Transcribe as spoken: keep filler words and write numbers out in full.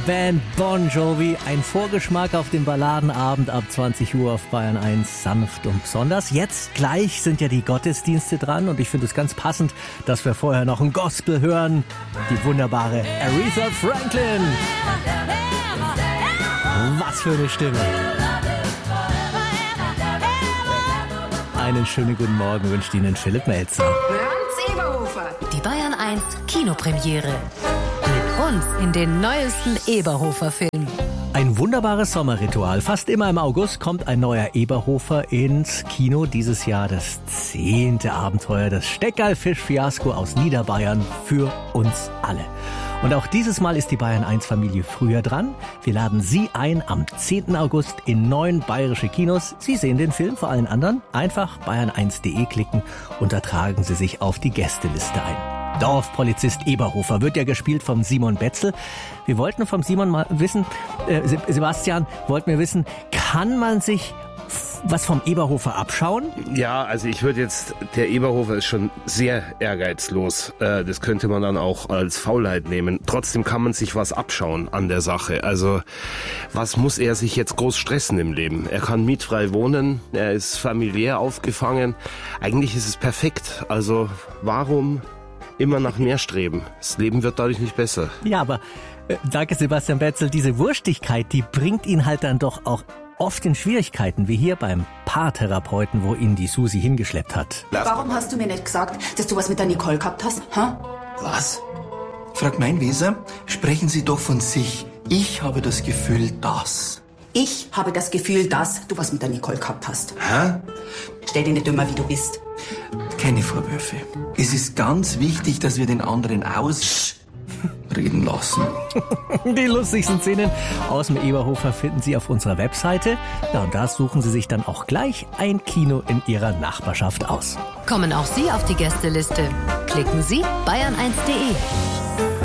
Band Bon Jovi. Ein Vorgeschmack auf den Balladenabend ab zwanzig Uhr auf Bayern eins, sanft und besonders. Jetzt gleich sind ja die Gottesdienste dran und ich finde es ganz passend, dass wir vorher noch ein Gospel hören. Die wunderbare Aretha Franklin. Was für eine Stimme. Einen schönen guten Morgen wünscht Ihnen Philipp Melzer. Franz Eberhofer. Die Bayern eins Kinopremiere. Mit uns in den neuesten Eberhofer-Film. Ein wunderbares Sommerritual. Fast immer im August kommt ein neuer Eberhofer ins Kino. Dieses Jahr das zehnte Abenteuer, das Steckerlfisch-Fiasko aus Niederbayern für uns alle. Und auch dieses Mal ist die Bayern eins Familie früher dran. Wir laden Sie ein am zehnten August in neun bayerische Kinos. Sie sehen den Film vor allen anderen. Einfach bayern eins punkt de klicken und da tragen Sie sich auf die Gästeliste ein. Dorfpolizist Eberhofer wird ja gespielt vom Simon Betzel. Wir wollten vom Simon mal wissen, äh, Sebastian, wollten wir wissen, kann man sich was vom Eberhofer abschauen? Ja, also ich würde jetzt, der Eberhofer ist schon sehr ehrgeizlos. Äh, das könnte man dann auch als Faulheit nehmen. Trotzdem kann man sich was abschauen an der Sache. Also was muss er sich jetzt groß stressen im Leben? Er kann mietfrei wohnen, er ist familiär aufgefangen. Eigentlich ist es perfekt. Also warum immer nach mehr streben? Das Leben wird dadurch nicht besser. Ja, aber äh, danke Sebastian Betzel, diese Wurstigkeit, die bringt ihn halt dann doch auch oft in Schwierigkeiten, wie hier beim Paartherapeuten, wo ihn die Susi hingeschleppt hat. Warum hast du mir nicht gesagt, dass du was mit der Nicole gehabt hast? Ha? Was? Fragt mein Weser, sprechen Sie doch von sich. Ich habe das Gefühl, dass... Ich habe das Gefühl, dass du was mit der Nicole gehabt hast. Hä? Stell dich nicht dümmer, wie du bist. Keine Vorwürfe. Es ist ganz wichtig, dass wir den anderen ausreden lassen. Die lustigsten Szenen aus dem Eberhofer finden Sie auf unserer Webseite. Ja, und da suchen Sie sich dann auch gleich ein Kino in Ihrer Nachbarschaft aus. Kommen auch Sie auf die Gästeliste. Klicken Sie bayern eins punkt de.